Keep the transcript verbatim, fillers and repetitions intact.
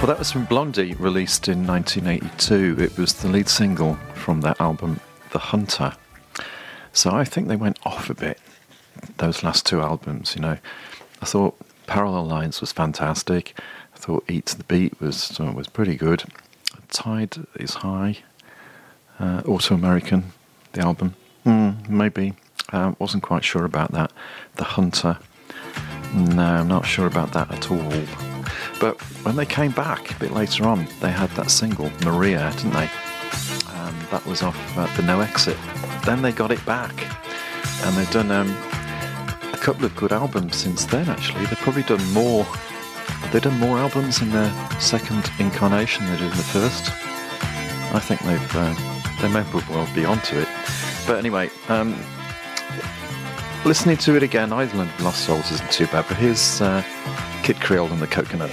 Well, that was from Blondie, released in nineteen eighty-two. It was the lead single from their album, The Hunter. So I think they went off a bit, those last two albums, you know. I thought Parallel Lines was fantastic. I thought Eat to the Beat was uh, was pretty good. Tide is High. Uh, Auto-American, the album. Mm, maybe. Uh, wasn't quite sure about that. The Hunter. No, I'm not sure about that at all. But when they came back a bit later on, they had that single, Maria, didn't they? And that was off uh, the No Exit. Then they got it back. And they've done um, a couple of good albums since then, actually. They've probably done more. They've done more albums in their second incarnation than they did in the first. I think they've uh, they may well be onto it. But anyway, um, listening to it again, Island of Lost Souls isn't too bad. But here's uh, Kid Creole and the Coconuts.